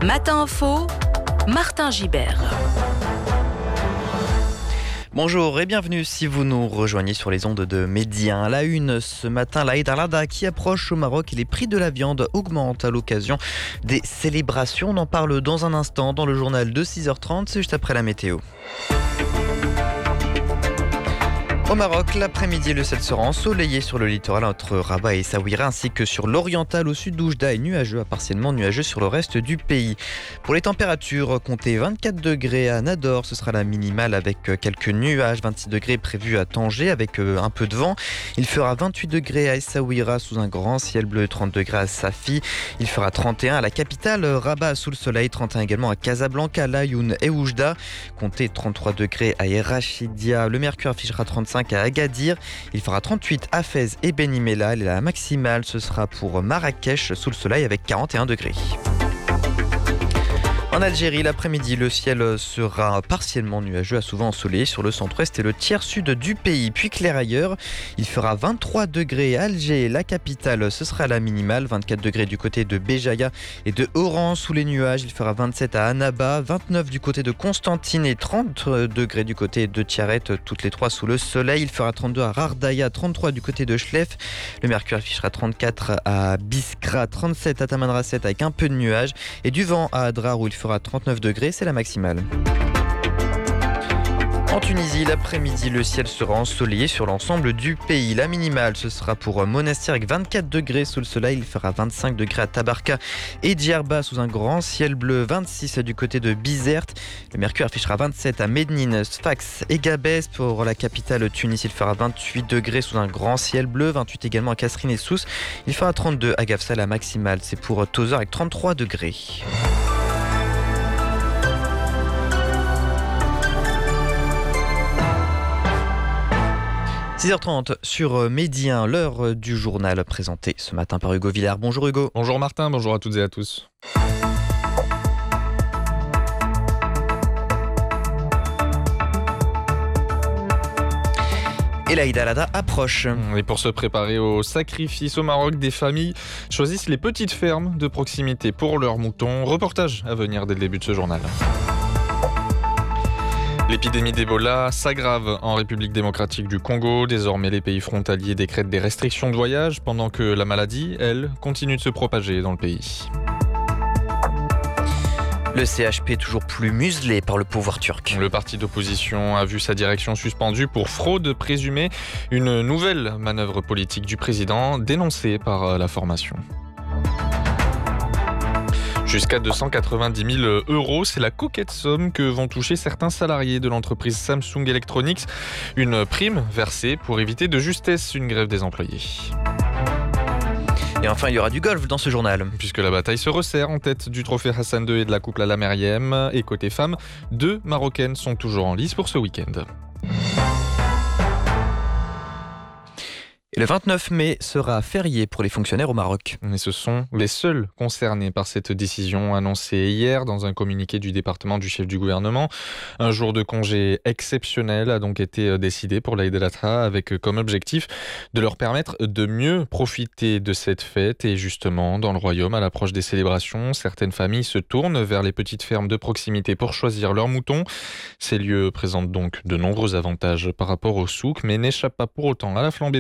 Matin Info, Martin Gibert. Bonjour et bienvenue si vous nous rejoignez sur les ondes de Midi 1. À la une ce matin, l'Aïd al-Adha qui approche au Maroc et les prix de la viande augmentent à l'occasion des célébrations. On en parle dans un instant dans le journal de 6h30, c'est juste après la météo. Au Maroc, l'après-midi, le ciel sera ensoleillé sur le littoral entre Rabat et Essaouira ainsi que sur l'oriental au sud d'Oujda et nuageux à partiellement nuageux sur le reste du pays. Pour les températures, comptez 24 degrés à Nador, ce sera la minimale avec quelques nuages, 26 degrés prévus à Tanger avec un peu de vent. Il fera 28 degrés à Essaouira sous un grand ciel bleu, 30 degrés à Safi. Il fera 31 à la capitale, Rabat sous le soleil, 31 également à Casablanca, Laayoune et Oujda. Comptez 33 degrés à Erachidia. Le mercure affichera 35 à Agadir. Il fera 38 à Fès et Beni Mellal. Et la maximale, ce sera pour Marrakech sous le soleil avec 41 degrés. En Algérie, l'après-midi, le ciel sera partiellement nuageux, à souvent ensoleillé sur le centre-ouest et le tiers sud du pays. Puis clair ailleurs, il fera 23 degrés à Alger, la capitale, ce sera la minimale. 24 degrés du côté de Béjaïa et de Oran sous les nuages. Il fera 27 à Annaba, 29 du côté de Constantine et 30 degrés du côté de Tiaret, toutes les trois sous le soleil. Il fera 32 à Rardaya, 33 du côté de Chlef. Le mercure affichera 34 à Biskra, 37 à Tamanrasset avec un peu de nuages. Et du vent à Adrar où il fera 39 degrés, c'est la maximale. En Tunisie, l'après-midi, le ciel sera ensoleillé sur l'ensemble du pays. La minimale, ce sera pour Monastir avec 24 degrés sous le soleil. Il fera 25 degrés à Tabarka et Djerba sous un grand ciel bleu. 26 du côté de Bizerte. Le mercure affichera 27 à Médine, Sfax et Gabès. Pour la capitale Tunis, il fera 28 degrés sous un grand ciel bleu. 28 également à Kasserine et Sousse. Il fera 32 à Gafsa. La maximale, c'est pour Tozeur avec 33 degrés. 6h30 sur Midi 1, l'heure du journal présenté ce matin par Hugo Villard. Bonjour Hugo. Bonjour Martin, bonjour à toutes et à tous. Et l'Aïd al-Adha approche. Et pour se préparer au sacrifice au Maroc, des familles choisissent les petites fermes de proximité pour leurs moutons. Reportage à venir dès le début de ce journal. L'épidémie d'Ebola s'aggrave en République démocratique du Congo. Désormais, les pays frontaliers décrètent des restrictions de voyage pendant que la maladie, elle, continue de se propager dans le pays. Le CHP toujours plus muselé par le pouvoir turc. Le parti d'opposition a vu sa direction suspendue pour fraude présumée. Une nouvelle manœuvre politique du président dénoncée par la formation. Jusqu'à 290 000 €, c'est la coquette somme que vont toucher certains salariés de l'entreprise Samsung Electronics. Une prime versée pour éviter de justesse une grève des employés. Et enfin, il y aura du golf dans ce journal. Puisque la bataille se resserre en tête du trophée Hassan II et de la coupe Lalla Meriem. Et côté femmes, 2 Marocaines sont toujours en lice pour ce week-end. Et le 29 mai sera férié pour les fonctionnaires au Maroc. Et ce sont les seuls concernés par cette décision annoncée hier dans un communiqué du département du chef du gouvernement. Un jour de congé exceptionnel a donc été décidé pour l'Aïd al-Adha avec comme objectif de leur permettre de mieux profiter de cette fête. Et justement, dans le royaume, à l'approche des célébrations, certaines familles se tournent vers les petites fermes de proximité pour choisir leurs moutons. Ces lieux présentent donc de nombreux avantages par rapport au souk, mais n'échappent pas pour autant à la flambée